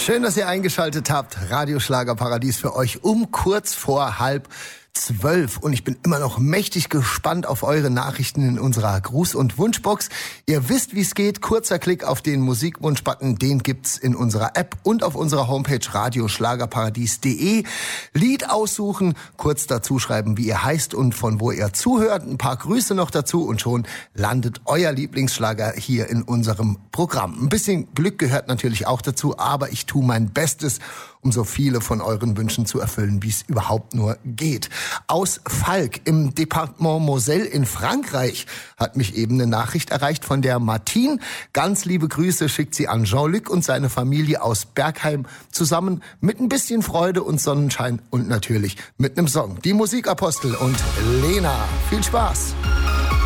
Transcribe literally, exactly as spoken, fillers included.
Schön, dass ihr eingeschaltet habt. Radio Schlagerparadies für euch um kurz vor halb zwölf. Und ich bin immer noch mächtig gespannt auf eure Nachrichten in unserer Gruß- und Wunschbox. Ihr wisst, wie es geht. Kurzer Klick auf den Musikwunsch-Button. Den gibt's in unserer App und auf unserer Homepage radioschlagerparadies punkt de. Lied aussuchen, kurz dazu schreiben, wie ihr heißt und von wo ihr zuhört. Ein paar Grüße noch dazu und schon landet euer Lieblingsschlager hier in unserem Programm. Ein bisschen Glück gehört natürlich auch dazu, aber ich tue mein Bestes, um so viele von euren Wünschen zu erfüllen, wie es überhaupt nur geht. Aus Falk im Departement Moselle in Frankreich hat mich eben eine Nachricht erreicht von der Martine. Ganz liebe Grüße schickt sie an Jean-Luc und seine Familie aus Bergheim, zusammen mit ein bisschen Freude und Sonnenschein und natürlich mit einem Song. Die Musikapostel und Lena. Viel Spaß!